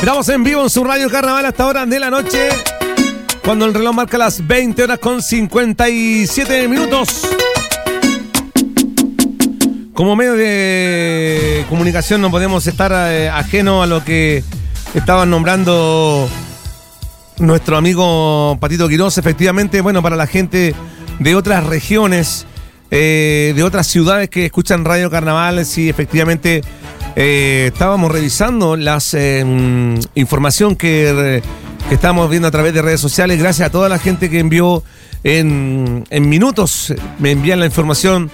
Estamos en vivo en su Radio Carnaval hasta ahora de la noche, cuando el reloj marca las 20 horas con 57 minutos. Como medio de comunicación no podemos estar ajeno a lo que estaban nombrando nuestro amigo Patito Quiroz. Efectivamente, bueno, para la gente de otras regiones, de otras ciudades que escuchan Radio Carnaval, sí, efectivamente estábamos revisando las información que estamos viendo a través de redes sociales. Gracias a toda la gente que envió en minutos, me envían la información.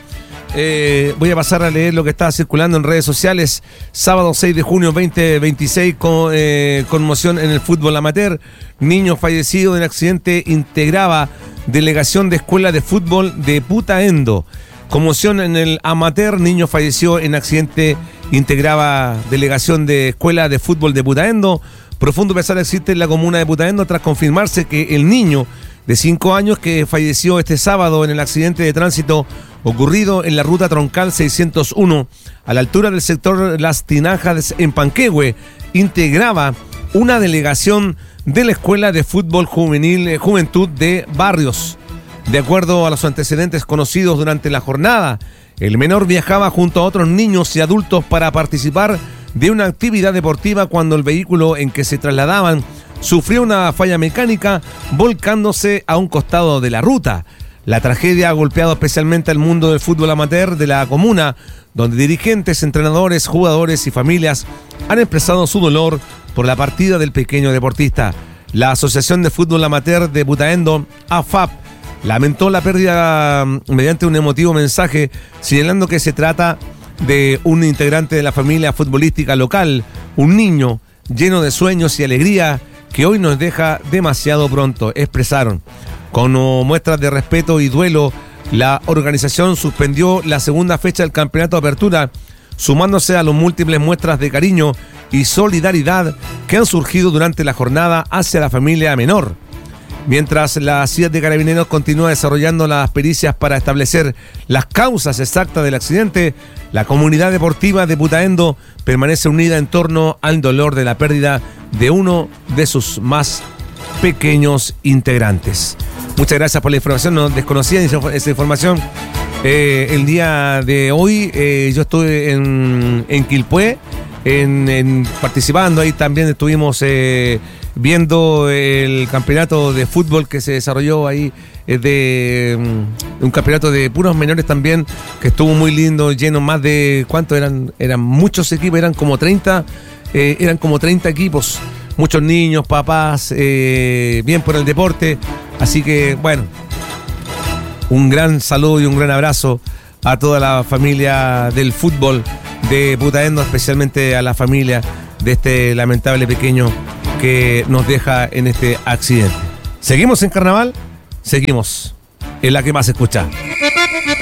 Voy a pasar a leer lo que está circulando en redes sociales. Sábado 6 de junio 2026, conmoción en el fútbol amateur. Niño fallecido en accidente integraba delegación de escuela de fútbol de Putaendo. Conmoción en el amateur. Niño falleció en accidente integraba delegación de escuela de fútbol de Putaendo. Profundo pesar existe en la comuna de Putaendo tras confirmarse que el niño de 5 años que falleció este sábado en el accidente de tránsito ocurrido en la ruta troncal 601 a la altura del sector Las Tinajas en Panquehue integraba una delegación de la Escuela de Fútbol Juvenil Juventud de Barrios. De acuerdo a los antecedentes conocidos durante la jornada, el menor viajaba junto a otros niños y adultos para participar de una actividad deportiva cuando el vehículo en que se trasladaban sufrió una falla mecánica volcándose a un costado de la ruta. La tragedia ha golpeado especialmente al mundo del fútbol amateur de la comuna, donde dirigentes, entrenadores, jugadores y familias han expresado su dolor por la partida del pequeño deportista. La Asociación de Fútbol Amateur de Putaendo, AFAP, lamentó la pérdida mediante un emotivo mensaje, señalando que se trata de un integrante de la familia futbolística local, un niño lleno de sueños y alegría que hoy nos deja demasiado pronto, expresaron. Con muestras de respeto y duelo, la organización suspendió la segunda fecha del Campeonato de Apertura, sumándose a las múltiples muestras de cariño y solidaridad que han surgido durante la jornada hacia la familia menor. Mientras la CIA de Carabineros continúa desarrollando las pericias para establecer las causas exactas del accidente, la comunidad deportiva de Putaendo permanece unida en torno al dolor de la pérdida de uno de sus más pequeños integrantes. Muchas gracias por la información, no desconocía esa información. El día de hoy yo estuve en Quilpué, participando, ahí también estuvimos viendo el campeonato de fútbol que se desarrolló ahí, un campeonato de puros menores también, que estuvo muy lindo, lleno más de, ¿cuántos eran? Eran muchos equipos, eran como 30 equipos, muchos niños, papás, bien por el deporte, así que bueno, un gran saludo y un gran abrazo a toda la familia del fútbol de Putaendo, especialmente a la familia de este lamentable pequeño que nos deja en este accidente. ¿Seguimos en Carnaval? Seguimos en la que más escucha.